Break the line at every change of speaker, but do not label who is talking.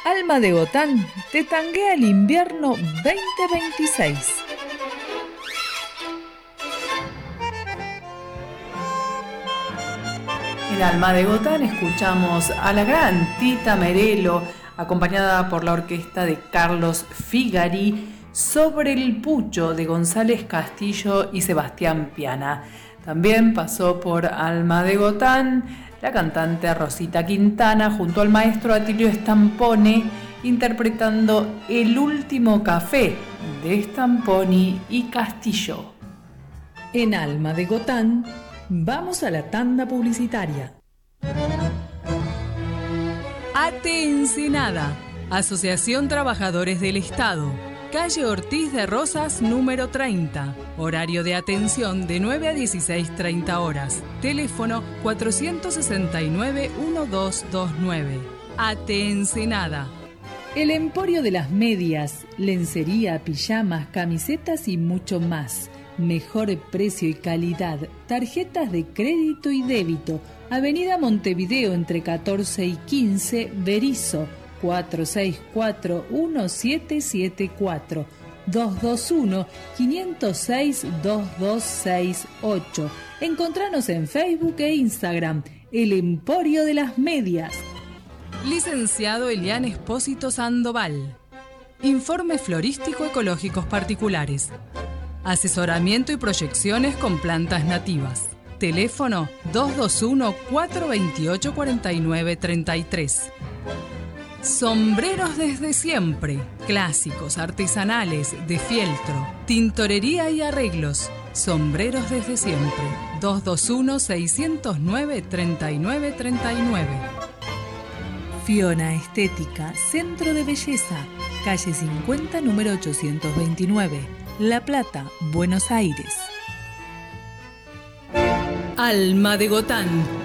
Alma de Gotán te tanguea el invierno 2026.
En Alma de Gotán escuchamos a la gran Tita Merelo, acompañada por la orquesta de Carlos Figari, Sobre el Pucho de González Castillo y Sebastián Piana. También pasó por Alma de Gotán la cantante Rosita Quintana junto al maestro Atilio Stampone, interpretando El Último Café de Stamponi y Castillo.
En Alma de Gotán vamos a la tanda publicitaria.
ATE Ensenada, Asociación Trabajadores del Estado, calle Ortiz de Rosas número 30, horario de atención de 9 a 16:30 horas, teléfono 469-1229. ATE Ensenada.
El Emporio de las Medias, lencería, pijamas, camisetas y mucho más. Mejor precio y calidad. Tarjetas de crédito y débito. Avenida Montevideo entre 14 y 15, Berisso, 464-1774, 221-506-2268. Encontranos en Facebook e Instagram, El Emporio de las Medias.
Licenciado Elian Espósito Sandoval. Informes florístico-ecológicos particulares. Asesoramiento y proyecciones con plantas nativas. Teléfono 221-428-4933. Sombreros desde siempre. Clásicos, artesanales, de fieltro. Tintorería y arreglos. Sombreros desde siempre. 221-609-3939.
Fiona Estética, Centro de Belleza. Calle 50, número 829. La Plata, Buenos Aires.
Alma de Gotán.